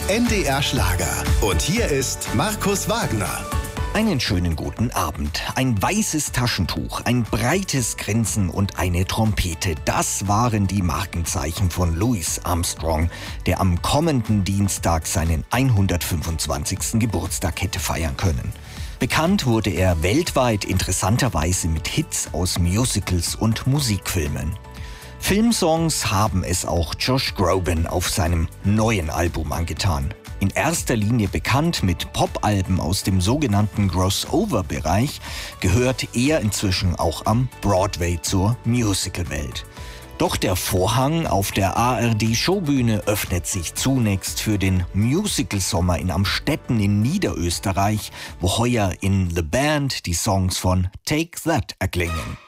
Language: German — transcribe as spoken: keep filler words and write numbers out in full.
N D R Schlager. Und hier ist Markus Wagner. Einen schönen guten Abend. Ein weißes Taschentuch, ein breites Grinsen und eine Trompete. Das waren die Markenzeichen von Louis Armstrong, der am kommenden Dienstag seinen hundertfünfundzwanzigsten Geburtstag hätte feiern können. Bekannt wurde er weltweit interessanterweise mit Hits aus Musicals und Musikfilmen. Filmsongs haben es auch Josh Groban auf seinem neuen Album angetan. In erster Linie bekannt mit Popalben aus dem sogenannten Crossover-Bereich, gehört er inzwischen auch am Broadway zur Musicalwelt. Doch der Vorhang auf der A R D-Showbühne öffnet sich zunächst für den Musical-Sommer in Amstetten in Niederösterreich, wo heuer in The Band die Songs von Take That erklingen.